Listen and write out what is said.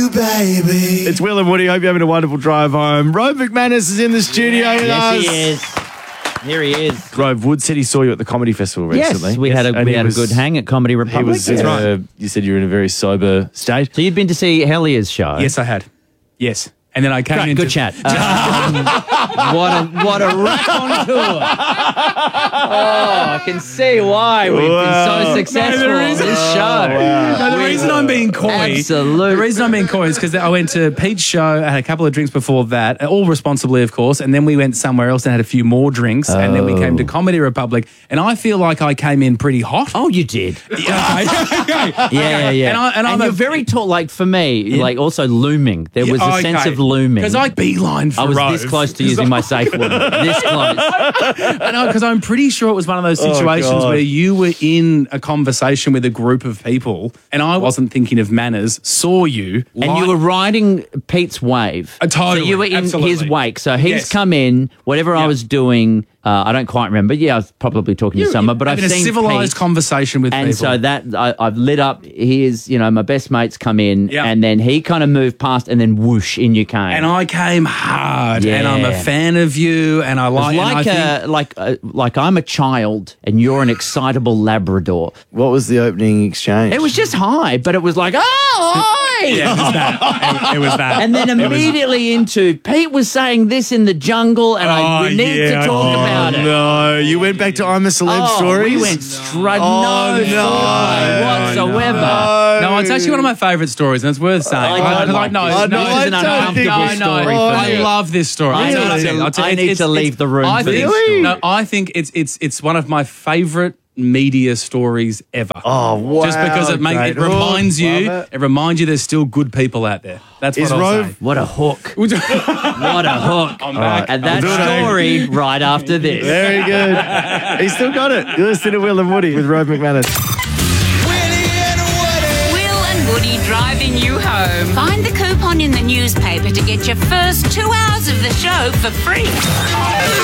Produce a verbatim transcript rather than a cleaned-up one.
Baby. It's Will and Woody. Hope you're having a wonderful drive home. Rove McManus is in the studio with us. Yes, he is. Here he is. Rove, Wood said he saw you at the Comedy Festival recently. Yes, we had a, And we he had was- a good hang at Comedy He Republic. was, That's uh, right. You said you were in a very sober state. So you'd been to see Hellier's show. Yes, I had. Yes. And then I came Great, into... good chat. Um, what a what a rack on tour. Oh, I can see why we've Wow. been so successful No, there on is- this show. No, the reason I'm being coy... Absolute. The reason I'm being coy is because I went to Pete's show, I had a couple of drinks before that, all responsibly, of course, and then we went somewhere else and had a few more drinks, and then we came to Comedy Republic, and I feel like I came in pretty hot. Oh, you did. Yeah, okay, okay. Yeah, yeah, yeah. And, I, and, And I'm you're a, very tall. Like for me, like also looming. There was a sense of looming. Because I beeline for I was Rove. this close to using my safe word. This close. Because I'm pretty sure it was one of those Oh, situations God. where you were in a conversation with a group of people, and I wasn't thinking of manners, saw you, And you were riding Pete's wave. Uh, totally, So you were in absolutely. his wake. So he's Yes. come in, whatever I Yeah. was doing, uh, I don't quite remember. Yeah, I was probably talking to Summer, but I've having a seen civilized Pete. conversation with And people. so that I, I've lit up his, you know, my best mates come in, Yeah. and then he kind of moved past, and then whoosh, in you came. And I came hard, and I'm a Yeah. fan of you, and I It was like, and I like think- a, like uh, like I'm a child, and you're an excitable Labrador. What was the opening exchange? It was just hi, but it was like, oh, hi! Yeah, it was that. It, it was that. And then It was- immediately into Pete was saying this in the jungle, and I Oh, we need yeah, to talk I- about it. No, you went back to I'm a Celeb Oh, stories? we went straight. Oh, no, no, foreplay whatsoever. No, it's actually one of my favourite stories, and it's worth saying. I I, don't like, like no, this. no, This is an no, uncomfortable no, no, story no, for I me. love this story. I I'll need tell you, to- I'll tell you, I it's- need to it's- leave the room I for think, this story. No, I think it's it's it's one of my favourite media stories ever. Oh, wow. Just because it makes Great it reminds hook. you, Love it. it. reminds you there's still good people out there. That's what Is I'll Rove- say. What a hook! What a hook! I'm back. And that We'll do it, story right after this. Very good. He's still got it. You're listening to Will and Woody with Rove McManus. Will and Woody driving you home. Find the coupon in the newspaper to get your first two hours of the show for free.